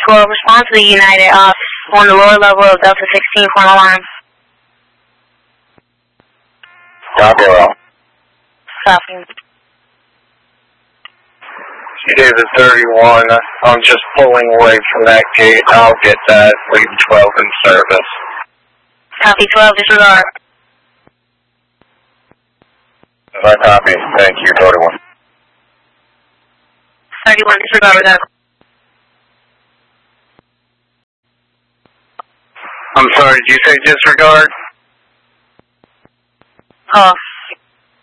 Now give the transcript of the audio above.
12, respond to the United off on the lower level of Delta 16 for an alarm. Copy well. Copy. David 31, I'm just pulling away from that gate. I'll get that. Lead 12 in service. Copy 12, disregard. I copy. Thank you, 31. 31, disregard, we got a... I'm sorry, did you say disregard? Off.